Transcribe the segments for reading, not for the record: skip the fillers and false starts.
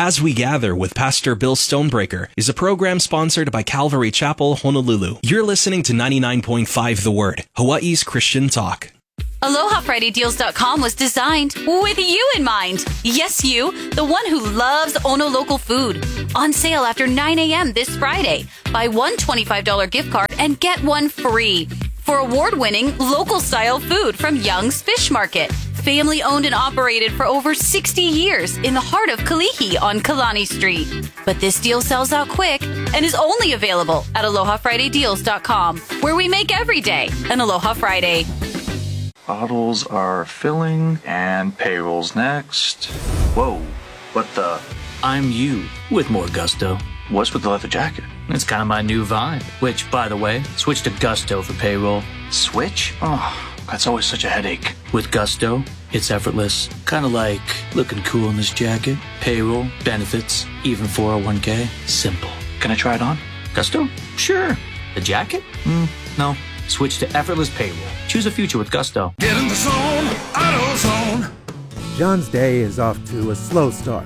As We Gather with Pastor Bill Stonebreaker is a program sponsored by Calvary Chapel, Honolulu. You're listening to 99.5 The Word, Hawaii's Christian talk. AlohaFridayDeals.com was designed with you in mind. Yes, you, the one who loves Ono local food. On sale after 9 a.m. this Friday. Buy one $25 gift card and get one free. For award-winning local-style food from Young's Fish Market. Family owned and operated for over 60 years in the heart of Kalihi on Kalani Street. But this deal sells out quick and is only available at AlohaFridayDeals.com, where we make every day an Aloha Friday. Bottles are filling and payroll's next. Whoa, what the? I'm you with more gusto. What's with the leather jacket? It's kind of my new vibe. Which, by the way, switch to Gusto for payroll. Switch? Oh, that's always such a headache. With Gusto, it's effortless. Kind of like looking cool in this jacket. Payroll, benefits, even 401k. Simple. Can I try it on? Gusto? Sure. The jacket? No. Switch to effortless payroll. Choose a future with Gusto. Get in the zone, AutoZone. John's day is off to a slow start.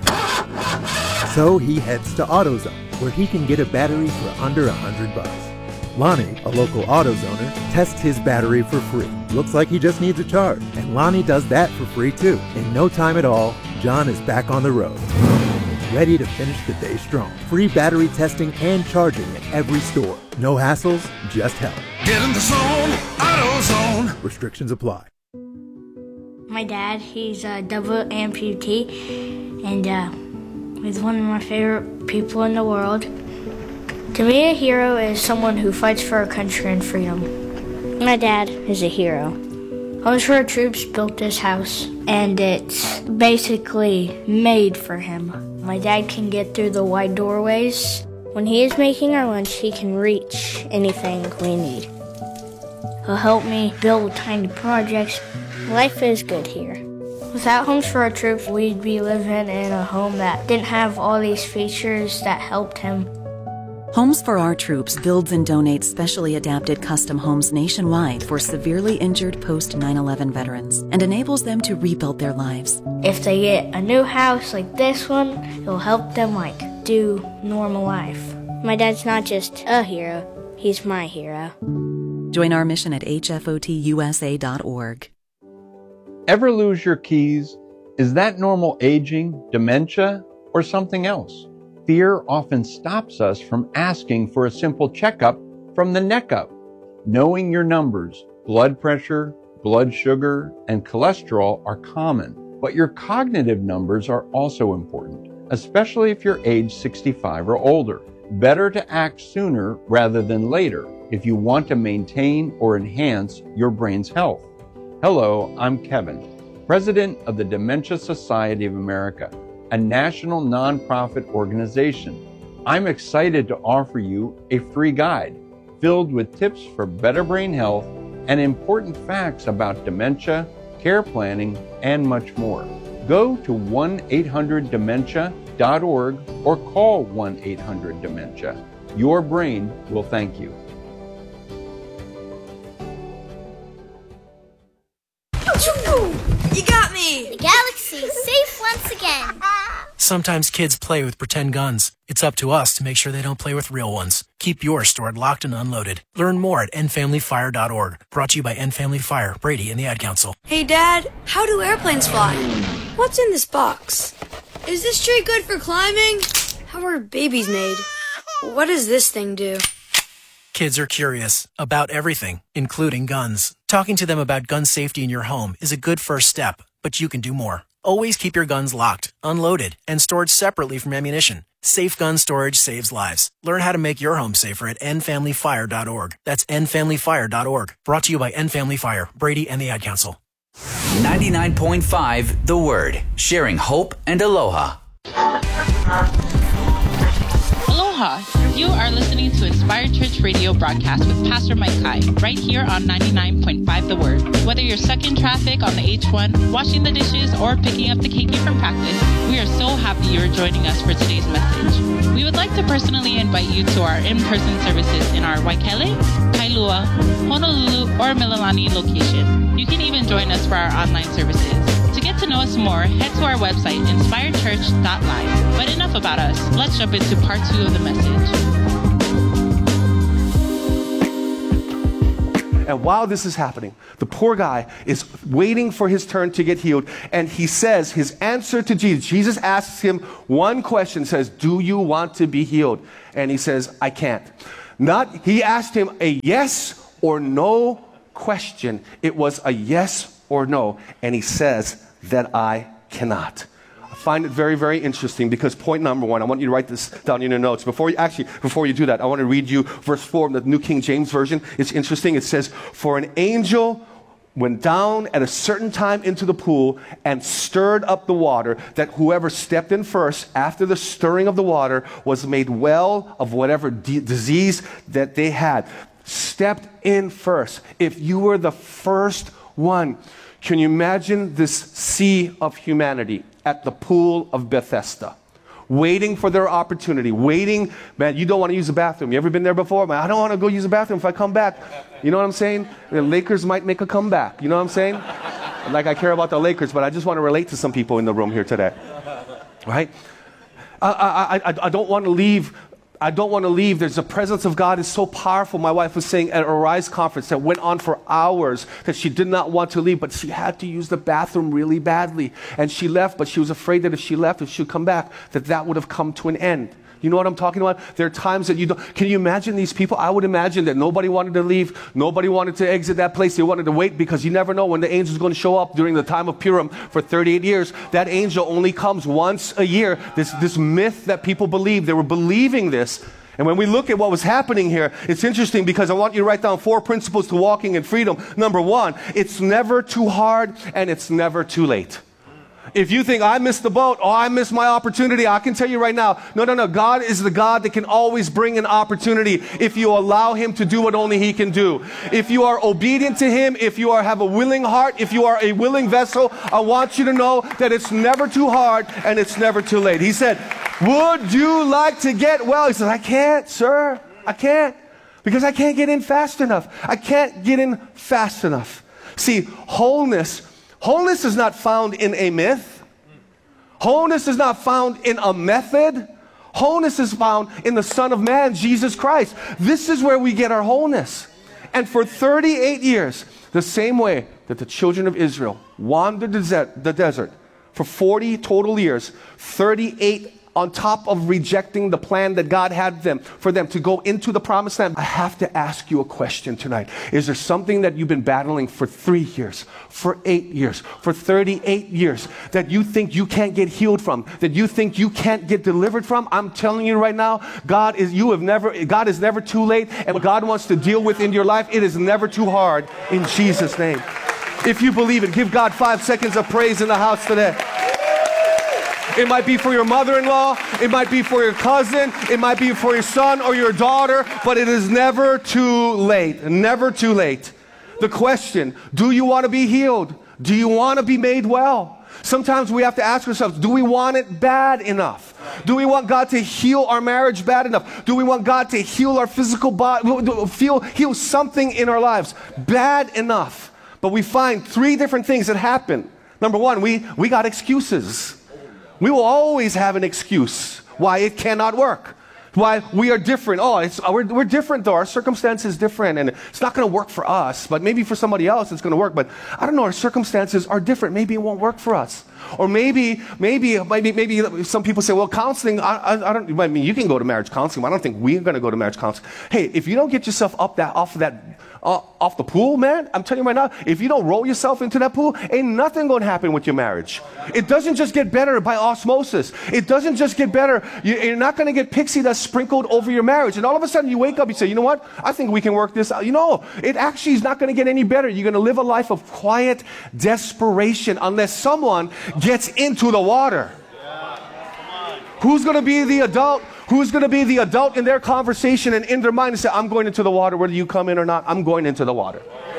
So he heads to AutoZone, where he can get a battery for under $100. Lonnie, a local AutoZoner, tests his battery for free. Looks like he just needs a charge, and Lonnie does that for free too. In no time at all, John is back on the road, ready to finish the day strong. Free battery testing and charging at every store. No hassles, just help. Get in the zone, AutoZone. Restrictions apply. My dad, he's a double amputee, and he's one of my favorite people in the world. To me, a hero is someone who fights for our country and freedom. My dad is a hero. Homes for Our Troops built this house, and it's basically made for him. My dad can get through the wide doorways. When he is making our lunch, he can reach anything we need. He'll help me build tiny projects. Life is good here. Without Homes for Our Troops, we'd be living in a home that didn't have all these features that helped him. Homes for Our Troops builds and donates specially adapted custom homes nationwide for severely injured post-9/11 veterans and enables them to rebuild their lives. If they get a new house like this one, it'll help them do normal life. My dad's not just a hero, he's my hero. Join our mission at hfotusa.org. Ever lose your keys? Is that normal aging, dementia, or something else? Fear often stops us from asking for a simple checkup from the neck up. Knowing your numbers, blood pressure, blood sugar, and cholesterol are common, but your cognitive numbers are also important, especially if you're age 65 or older. Better to act sooner rather than later if you want to maintain or enhance your brain's health. Hello, I'm Kevin, President of the Dementia Society of America, a national nonprofit organization. I'm excited to offer you a free guide filled with tips for better brain health and important facts about dementia, care planning, and much more. Go to 1-800-DEMENTIA.org or call 1-800-DEMENTIA. Your brain will thank you. You got me! The galaxy is safe once again. Sometimes kids play with pretend guns. It's up to us to make sure they don't play with real ones. Keep yours stored locked and unloaded. Learn more at endfamilyfire.org. Brought to you by End Family Fire, Brady, and the Ad Council. Hey, Dad, how do airplanes fly? What's in this box? Is this tree good for climbing? How are babies made? What does this thing do? Kids are curious about everything, including guns. Talking to them about gun safety in your home is a good first step, but you can do more. Always keep your guns locked, unloaded, and stored separately from ammunition. Safe gun storage saves lives. Learn how to make your home safer at endfamilyfire.org. That's endfamilyfire.org. Brought to you by End Family Fire, Brady, and the Ad Council. 99.5 The Word, sharing hope and aloha. Aloha! You are listening to Inspired Church Radio broadcast with Pastor Mike Kai, right here on 99.5 The Word. Whether you're stuck in traffic on the H1, washing the dishes, or picking up the keiki from practice, we are so happy you're joining us for today's message. We would like to personally invite you to our in-person services in our Waikele, Kailua, Honolulu, or Mililani location. You can even join us for our online services. To get to know us more, head to our website, inspiredchurch.live. But enough about us. Let's jump into part 2 of the message. And while this is happening, the poor guy is waiting for his turn to get healed. And he says his answer to Jesus. Jesus asks him one question, says, do you want to be healed? And he says, I can't. He asked him a yes or no question. It was a yes or no. And he says that I cannot. Find it very, very interesting because point number 1, I want you to write this down in your notes. Before you do that, I want to read you verse 4 in the New King James Version. It's interesting. It says, for an angel went down at a certain time into the pool and stirred up the water, that whoever stepped in first after the stirring of the water was made well of whatever disease that they had. Stepped in first. If you were the first one, can you imagine this sea of humanity at the pool of Bethesda, waiting for their opportunity, waiting? Man, you don't want to use the bathroom. You ever been there before? Man, I don't want to go use the bathroom if I come back. You know what I'm saying? The Lakers might make a comeback. You know what I'm saying? Like, I care about the Lakers, but I just want to relate to some people in the room here today. Right? I don't want to leave. I don't want to leave. There's the presence of God is so powerful. My wife was saying at a Rise conference that went on for hours that she did not want to leave, but she had to use the bathroom really badly. And she left, but she was afraid that if she left, if she'd come back, that would have come to an end. You know what I'm talking about? There are times that you don't. Can you imagine these people? I would imagine that nobody wanted to leave. Nobody wanted to exit that place. They wanted to wait because you never know when the angel is going to show up during the time of Purim for 38 years. That angel only comes once a year. This myth that people believe, they were believing this. And when we look at what was happening here, it's interesting because I want you to write down 4 principles to walking in freedom. Number 1, it's never too hard and it's never too late. If you think, I missed the boat, I missed my opportunity, I can tell you right now, no. God is the God that can always bring an opportunity if you allow Him to do what only He can do. If you are obedient to Him, if you have a willing heart, if you are a willing vessel, I want you to know that it's never too hard and it's never too late. He said, would you like to get well? He said, I can't, sir. I can't. Because I can't get in fast enough. I can't get in fast enough. See, wholeness is not found in a myth. Wholeness is not found in a method. Wholeness is found in the Son of Man, Jesus Christ. This is where we get our wholeness. And for 38 years, the same way that the children of Israel wandered the desert for 40 total years, 38 on top of rejecting the plan that God had for them to go into the promised land. I have to ask you a question tonight. Is there something that you've been battling for 3 years, for 8 years, for 38 years that you think you can't get healed from, that you think you can't get delivered from? I'm telling you right now, God is never too late, and what God wants to deal with in your life, it is never too hard in Jesus' name. If you believe it, give God 5 seconds of praise in the house today. It might be for your mother-in-law, it might be for your cousin, it might be for your son or your daughter, but it is never too late. Never too late. The question, do you want to be healed? Do you want to be made well? Sometimes we have to ask ourselves, do we want it bad enough? Do we want God to heal our marriage bad enough? Do we want God to heal our physical body, heal something in our lives bad enough? But we find 3 different things that happen. Number 1, we got excuses. We will always have an excuse why it cannot work, why we are different. We're different though. Our circumstance is different and it's not going to work for us, but maybe for somebody else it's going to work. But I don't know, our circumstances are different. Maybe it won't work for us. Or maybe some people say, well, counseling, I mean, you can go to marriage counseling, but I don't think we're going to go to marriage counseling. Hey, if you don't get yourself off the pool, man, I'm telling you right now, if you don't roll yourself into that pool, ain't nothing going to happen with your marriage. It doesn't just get better by osmosis. It doesn't just get better. You're not going to get pixie dust sprinkled over your marriage. And all of a sudden you wake up, you say, you know what? I think we can work this out. You know, it actually is not going to get any better. You're going to live a life of quiet desperation unless someone gets into the water. Who's going to be the adult? Who's going to be the adult in their conversation and in their mind and say, I'm going into the water whether you come in or not. I'm going into the water.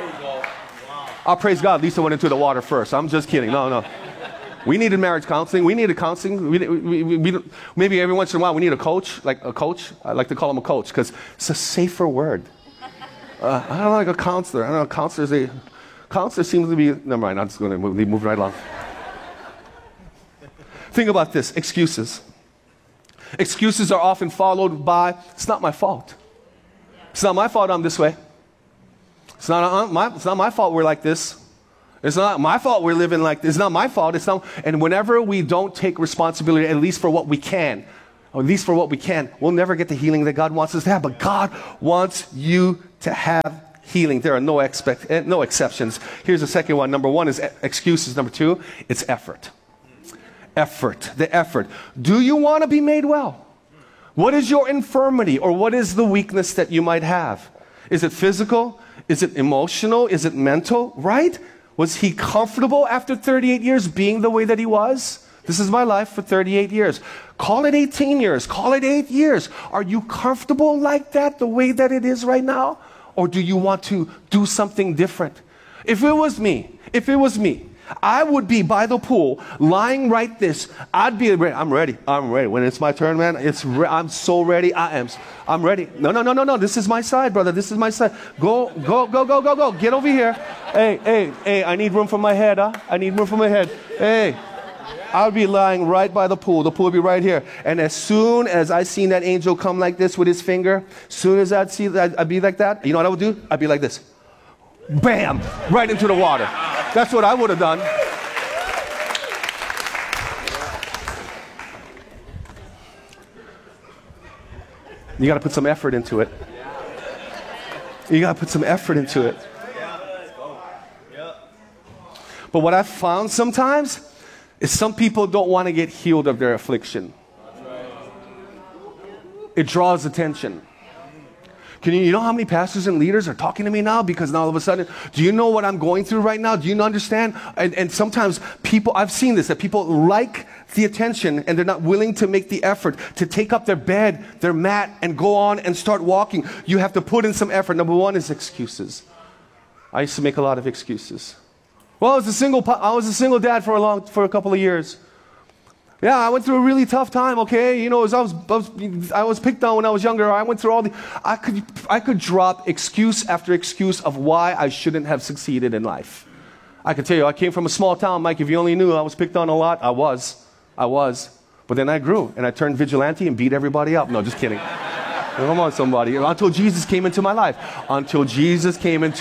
I'll praise God. Lisa went into the water first. I'm just kidding. No. We needed marriage counseling. We needed counseling. We maybe every once in a while we need a coach, like a coach. I like to call him a coach because it's a safer word. I don't like a counselor. I don't know. Counselor seems to be, never mind. I'm just going to move right along. Think about this, excuses. Excuses are often followed by, it's not my fault. It's not my fault I'm this way. It's not my fault we're like this. It's not my fault we're living like this. It's not my fault. And whenever we don't take responsibility, at least for what we can, we'll never get the healing that God wants us to have. But God wants you to have healing. There are no exceptions. Here's the second one. Number one is excuses. Number two, it's effort. The effort. Do you want to be made well? What is your infirmity, or what is the weakness that you might have? Is it physical? Is it emotional? Is it mental? Right? Was he comfortable after 38 years being the way that he was? This is my life for 38 years. Call it 18 years. Call it 8 years. Are you comfortable like that, the way that it is right now? Or do you want to do something different? If it was me, I would be by the pool, lying right this. I'd be ready. I'm ready. When it's my turn, man, I'm so ready. I'm ready. No. This is my side, brother. This is my side. Go. Get over here. Hey, I need room for my head, huh? I need room for my head. Hey, I'll be lying right by the pool. The pool will be right here. And as soon as I seen that angel come like this with his finger, as soon as I'd see that, I'd be like that. You know what I would do? I'd be like this. Bam! Right into the water. That's what I would have done. You got to put some effort into it. But what I've found sometimes is some people don't want to get healed of their affliction. It draws attention. You know how many pastors and leaders are talking to me now? Because now all of a sudden, do you know what I'm going through right now? Do you understand? And sometimes people, I've seen this, that people like the attention and they're not willing to make the effort to take up their bed, their mat, and go on and start walking. You have to put in some effort. Number one is excuses. I used to make a lot of excuses. Well, I was a single dad for a couple of years. Yeah, I went through a really tough time, okay? You know, I was picked on when I was younger. I went through I could drop excuse after excuse of why I shouldn't have succeeded in life. I can tell you, I came from a small town, Mike. If you only knew, I was picked on a lot. I was. But then I grew, and I turned vigilante and beat everybody up. No, just kidding. Come on, somebody. Until Jesus came into my life. Until Jesus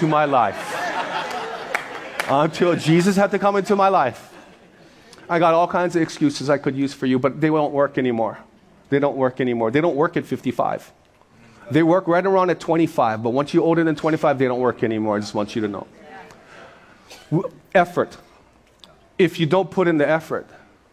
had to come into my life. I got all kinds of excuses I could use for you, but they don't work anymore. They don't work at 55. They work right around at 25, but once you're older than 25, they don't work anymore. I just want you to know. Effort. If you don't put in the effort,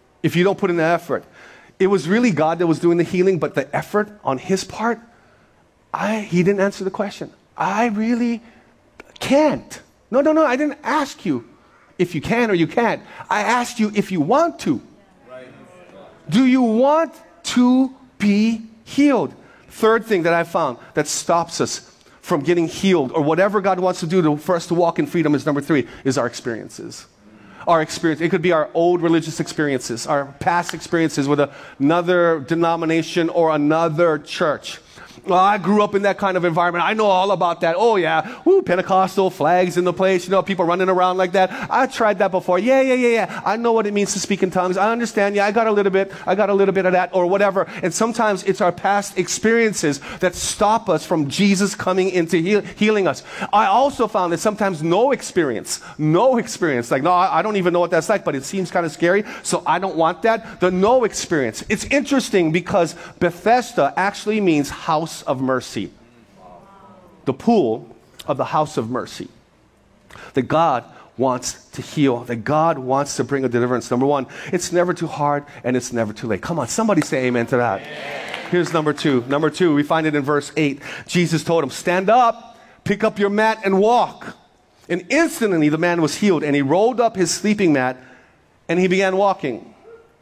it was really God that was doing the healing, but the effort on his part, he didn't answer the question. I really can't. No, I didn't ask you if you can or you can't. I asked you if you want to. Do you want to be healed? Third thing that I found that stops us from getting healed or whatever God wants to do for us to walk in freedom is number three, is our experiences. Our experience. It could be our old religious experiences, our past experiences with another denomination or another church. Well, I grew up in that kind of environment. I know all about that. Oh, yeah. Pentecostal flags in the place. You know, people running around like that. I tried that before. Yeah. I know what it means to speak in tongues. I understand. Yeah, I got a little bit of that or whatever. And sometimes it's our past experiences that stop us from Jesus coming into healing us. I also found that sometimes no experience. Like, no, I don't even know what that's like, but it seems kind of scary, so I don't want that. The no experience. It's interesting because Bethesda actually means house of mercy. The pool of the house of mercy. That God wants to heal. That God wants to bring a deliverance. Number one, it's never too hard and it's never too late. Come on, somebody say amen to that. Here's number two. Number two, we find it in verse 8. Jesus told him, stand up, pick up your mat and walk. And instantly the man was healed, and he rolled up his sleeping mat and he began walking.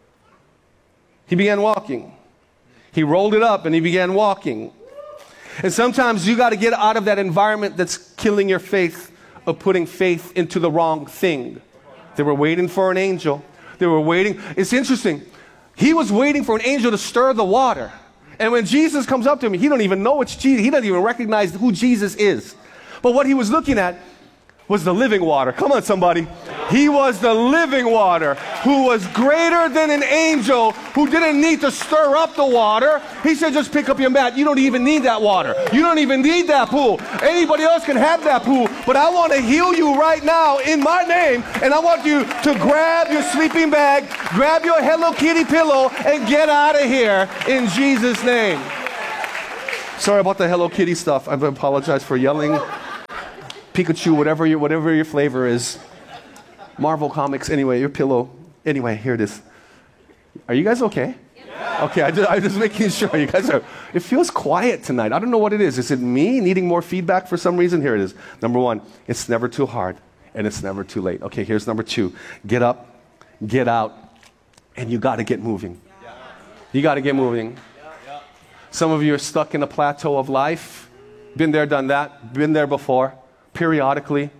He rolled it up and he began walking. And sometimes you got to get out of that environment that's killing your faith, of putting faith into the wrong thing. They were waiting for an angel. It's interesting. He was waiting for an angel to stir the water. And when Jesus comes up to him, he don't even know it's Jesus. He doesn't even recognize who Jesus is. But what he was looking at was the living water. Come on, somebody. He was the living water who was greater than an angel who didn't need to stir up the water. He said, just pick up your mat. You don't even need that water. You don't even need that pool. Anybody else can have that pool, but I want to heal you right now in my name, and I want you to grab your sleeping bag, grab your Hello Kitty pillow, and get out of here in Jesus' name. Sorry about the Hello Kitty stuff. I apologize for yelling. Pikachu, whatever your flavor is. Marvel Comics, anyway, your pillow. Anyway, here it is. Are you guys okay? Yeah. Okay, I'm just making sure you guys are. It feels quiet tonight. I don't know what it is. Is it me needing more feedback for some reason? Here it is. Number one, it's never too hard, and it's never too late. Okay, here's number two. Get up, get out, and you got to get moving. You got to get moving. Some of you are stuck in a plateau of life. Been there, done that. Been there before, periodically.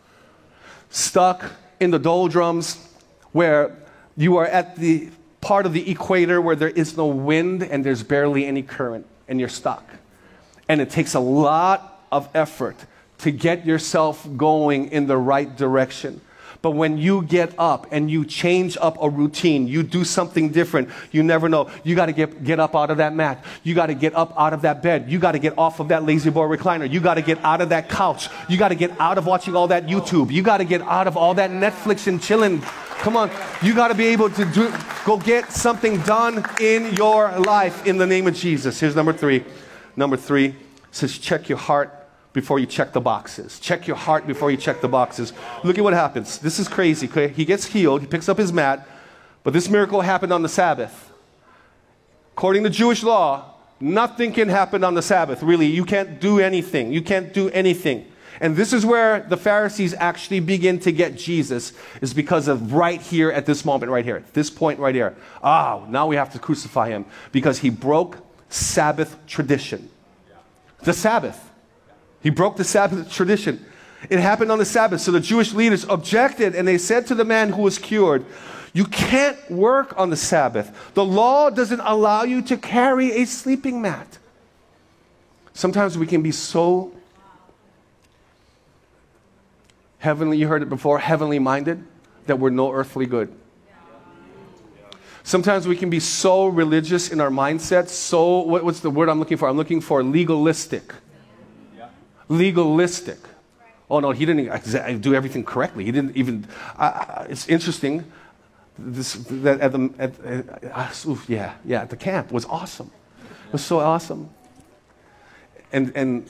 Stuck in the doldrums where you are at the part of the equator where there is no wind and there's barely any current and you're stuck. And it takes a lot of effort to get yourself going in the right direction. But when you get up and you change up a routine, you do something different, you never know. You got to get up out of that mat. You got to get up out of that bed. You got to get off of that lazy boy recliner. You got to get out of that couch. You got to get out of watching all that YouTube. You got to get out of all that Netflix and chilling. Come on. You got to be able to go get something done in your life in the name of Jesus. Here's number three. Number three says check your heart before you check the boxes. Check your heart before you check the boxes. Look at what happens. This is crazy. Okay? He gets healed. He picks up his mat. But this miracle happened on the Sabbath. According to Jewish law, nothing can happen on the Sabbath. Really, you can't do anything. You can't do anything. And this is where the Pharisees actually begin to get Jesus, is because of right here at this moment right here. At this point right here. Now we have to crucify him because he broke Sabbath tradition. The Sabbath. He broke the Sabbath tradition. It happened on the Sabbath. So the Jewish leaders objected and they said to the man who was cured, you can't work on the Sabbath. The law doesn't allow you to carry a sleeping mat. Sometimes we can be so heavenly, you heard it before, heavenly minded, that we're no earthly good. Sometimes we can be so religious in our mindset, so, what's the word I'm looking for? I'm looking for legalistic. Legalistic. Oh no, he didn't do everything correctly. He didn't even. It's interesting. At the camp was awesome. It was so awesome. And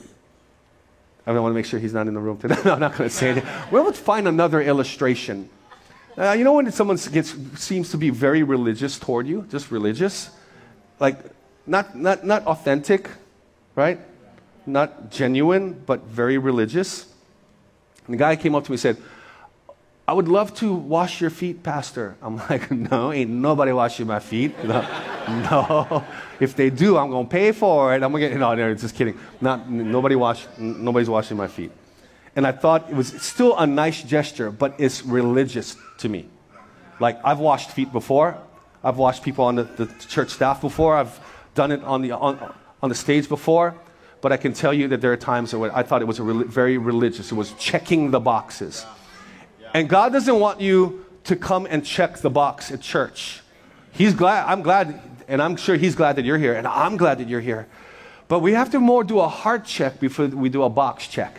I want to make sure he's not in the room today. No, I'm not going to say it. Well, let's find another illustration. You know when someone seems to be very religious toward you, just religious, like not authentic, right? Not genuine, but very religious. And the guy came up to me and said, I would love to wash your feet, Pastor. I'm like, no, ain't nobody washing my feet. No. If they do, I'm going to pay for it. I'm going to get, no, just kidding. Nobody's washing my feet. And I thought it was still a nice gesture, but it's religious to me. Like, I've washed feet before. I've washed people on the church staff before. I've done it on the stage before. But I can tell you that there are times where I thought it was very religious. It was checking the boxes. And God doesn't want you to come and check the box at church. He's glad, I'm glad, and I'm sure He's glad that you're here, and I'm glad that you're here. But we have to more do a heart check before we do a box check.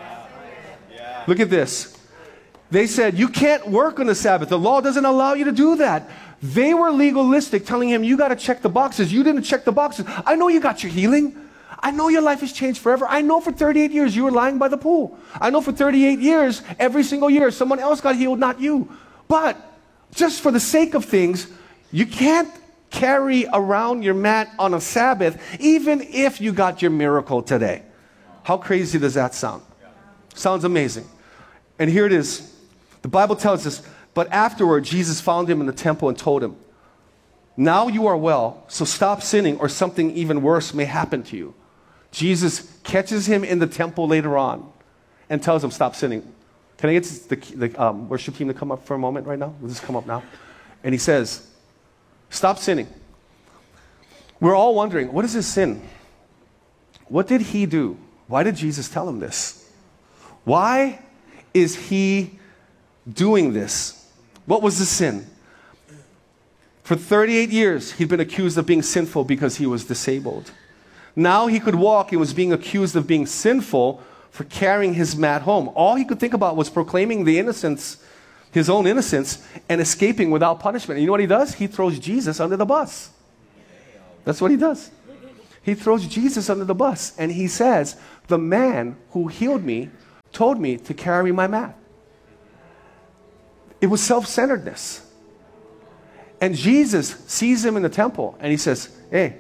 Look at this. They said, you can't work on the Sabbath. The law doesn't allow you to do that. They were legalistic, telling him, you got to check the boxes. You didn't check the boxes. I know you got your healing. I know your life has changed forever. I know for 38 years you were lying by the pool. I know for 38 years, every single year, someone else got healed, not you. But just for the sake of things, you can't carry around your mat on a Sabbath, even if you got your miracle today. How crazy does that sound? Sounds amazing. And here it is. The Bible tells us, but afterward, Jesus found him in the temple and told him, now you are well, so stop sinning or something even worse may happen to you. Jesus catches him in the temple later on and tells him, stop sinning. Can I get the worship team to come up for a moment right now? We'll just come up now. And he says, stop sinning. We're all wondering, what is his sin? What did he do? Why did Jesus tell him this? Why is he doing this? What was the sin? For 38 years, he'd been accused of being sinful because he was disabled. Now he could walk and was being accused of being sinful for carrying his mat home. All he could think about was proclaiming the innocence, his own innocence, and escaping without punishment. And you know what he does? He throws Jesus under the bus. That's what he does. He throws Jesus under the bus, and he says, the man who healed me told me to carry my mat. It was self-centeredness. And Jesus sees him in the temple, and he says, hey,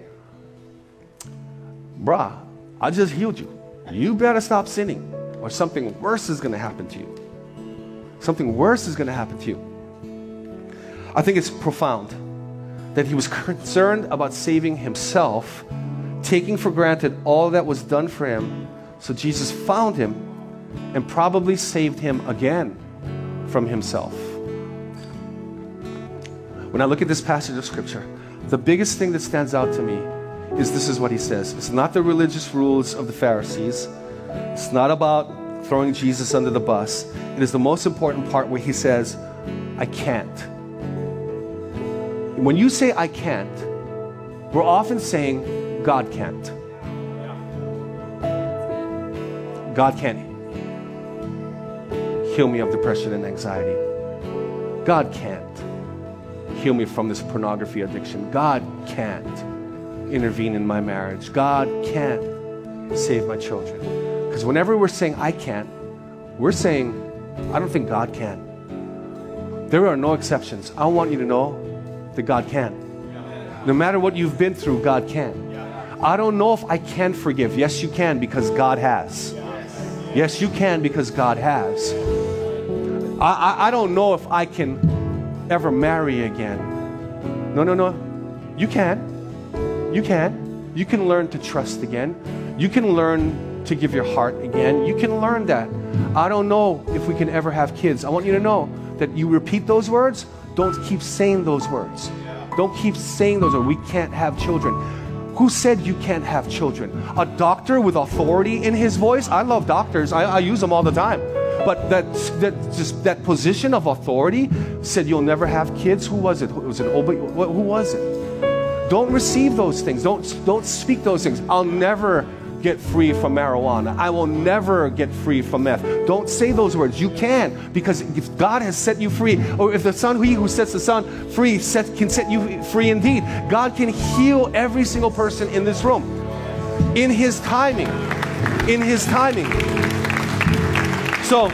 brah, I just healed you. You better stop sinning, or something worse is going to happen to you. Something worse is going to happen to you. I think it's profound that he was concerned about saving himself, taking for granted all that was done for him. So Jesus found him and probably saved him again from himself. When I look at this passage of Scripture, the biggest thing that stands out to me is this is what he says. It's not the religious rules of the Pharisees. It's not about throwing Jesus under the bus. It is the most important part where he says, I can't. When you say I can't, we're often saying God can't. God can't heal me of depression and anxiety. God can't heal me from this pornography addiction. God can't intervene in my marriage. God can't save my children. Because whenever we're saying I can't, we're saying I don't think God can. There are no exceptions. I want you to know that God can. No matter what you've been through, God can. I don't know if I can forgive. Yes, you can, because God has. Yes, you can, because God has. I don't know if I can ever marry again. No. You can. You can. You can learn to trust again. You can learn to give your heart again. You can learn that. I don't know if we can ever have kids. I want you to know that you repeat those words. Don't keep saying those words. Don't keep saying those words. We can't have children. Who said you can't have children? A doctor with authority in his voice? I love doctors. I use them all the time. But that position of authority said you'll never have kids. Who was it? Who was it? Don't receive those things. Don't speak those things. I'll never get free from marijuana. I will never get free from meth. Don't say those words. You can, because if God has set you free, or if the Son, he who sets the Son free can set you free indeed. God can heal every single person in this room in His timing. In His timing. So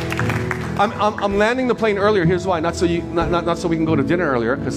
I'm landing the plane earlier. Here's why. Not so we can go to dinner earlier, because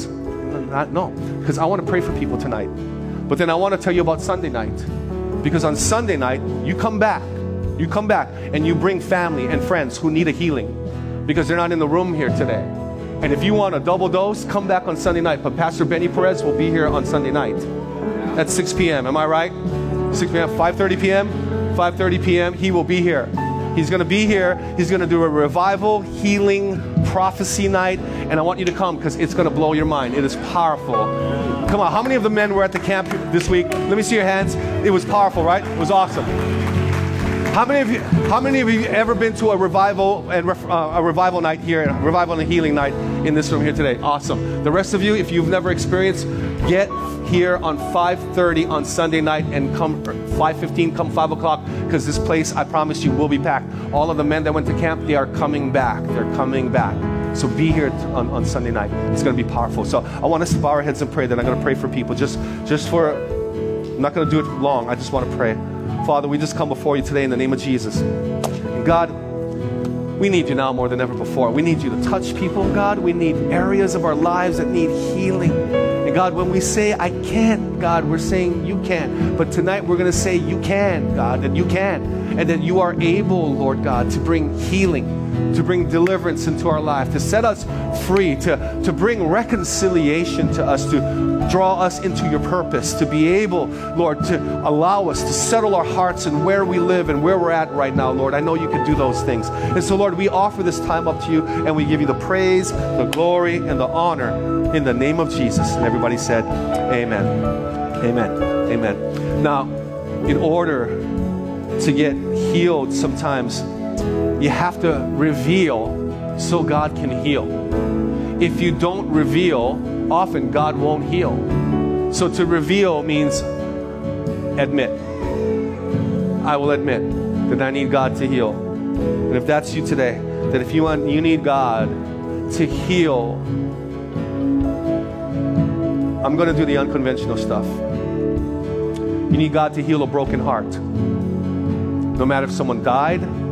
I want to pray for people tonight. But then I want to tell you about Sunday night. Because on Sunday night, you come back and you bring family and friends who need a healing because they're not in the room here today. And if you want a double dose, come back on Sunday night. But Pastor Benny Perez will be here on Sunday night at 6 p.m. Am I right? 6 p.m., 5:30 p.m.? 5:30 p.m. He will be here. He's going to be here. He's going to do a revival, healing, prophecy night. And I want you to come because it's going to blow your mind. It is powerful. Come on, how many of the men were at the camp this week? Let me see your hands. It was powerful, right? It was awesome. How many of you ever been to a revival and a revival night here, a revival and a healing night in this room here today? Awesome. The rest of you, if you've never experienced, get here on 5:30 on Sunday night and come 5:15, come 5 o'clock, because this place, I promise you, will be packed. All of the men that went to camp, they are coming back. They're coming back. So be here on Sunday night. It's going to be powerful. So I want us to bow our heads and pray. Then I'm going to pray for people. I'm not going to do it long. I just want to pray. Father, we just come before you today in the name of Jesus. And God, we need you now more than ever before. We need you to touch people, God. We need areas of our lives that need healing. And God, when we say, I can't, God, we're saying you can. But tonight we're going to say you can, God, that you can. And that you are able, Lord God, to bring healing, to bring deliverance into our life, to set us free, to bring reconciliation to us, to draw us into your purpose, to be able, Lord, to allow us to settle our hearts and where we live and where we're at right now, Lord. I know you can do those things. And so, Lord, we offer this time up to you, and we give you the praise, the glory, and the honor in the name of Jesus. And everybody said, amen. Amen. Amen. Now, in order to get healed, sometimes You have to reveal so God can heal. If you don't reveal, often God won't heal. So to reveal means admit. I will admit that I need God to heal. And if that's you today, that if you need God to heal, I'm going to do the unconventional stuff. You need God to heal a broken heart. No matter if someone died,